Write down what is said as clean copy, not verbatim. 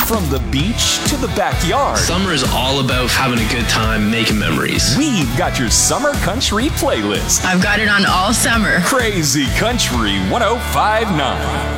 From the beach to the backyard, Summer is all about having a good time, making memories. we've got your summer country playlist. I've got it on all summer. Crazy Country 1059.